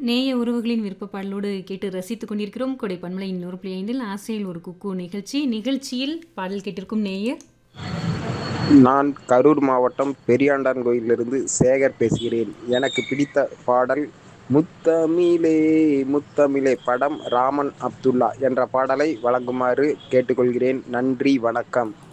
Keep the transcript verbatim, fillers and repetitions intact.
நேய உறவுகளின் விருப்ப பாடலோடு கேட்டு ரசித்துக் கொண்டிருக்கிறோம். கொடை பண்பலையின் நூறு புள்ளி ஐந்தில் ஆசையில் ஒரு குக்கு நிகழ்ச்சி. நிகழ்ச்சியில் பாடல் கேட்டிருக்கும் நேயர் நான் கரூர் மாவட்டம் பெரியாண்டான்கோயிலிருந்து சேகர் பேசுகிறேன். எனக்கு பிடித்த பாடல் முத்தமிழே முத்தமிழே படம் ராமன் அப்துல்லா என்ற பாடலை வழங்குமாறு கேட்டுக்கொள்கிறேன். நன்றி, வணக்கம்.